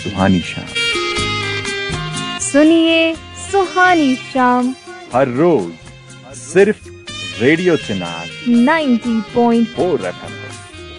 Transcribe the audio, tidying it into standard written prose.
सुहानी शाम। सुनिए सुहानी शाम हर रोज सिर्फ रेडियो चिनार 90.4 FM।